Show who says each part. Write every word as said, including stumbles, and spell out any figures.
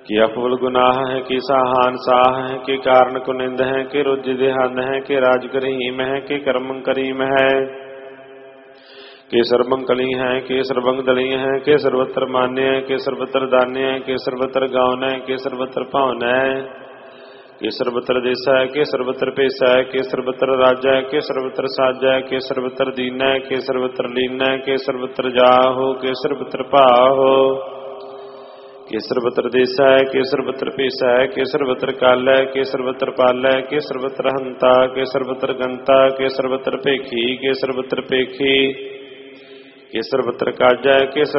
Speaker 1: कि अफुल गुनाह है, कि साहान साह है, कि कारण कुनिंद है, कि रुजि देहान है, कि राज करीम है, कि कर्म करीम है, कि सर्वमंगली है, कि सर्वंगदली है, कि सर्वत्र मान्य है, कि सर्वत्र दान्य है, कि सर्वत्र गावन है, कि सर्वत्र पावन है, कि सर्वत्र देश है, कि सर्वत्र पेश है, कि सर्वत्र राज है, कि सर्वत्र साज है, कि सर्वत्र दीन है, कि सर्वत्र लीन है, कि सर्वत्र जाहो, कि सर्वत्र पाहो, कि सर्वत्र देश है, कि सर्वत्र पेश है, कि सर्वत्र काल है, कि सर्वत्र पाल है, कि सर्वत्र हंता, कि सर्वत्र गंता, कि सर्वत्र पेखी, कि सर्वत्र पेखी, कि सर्वत्र काज है, कि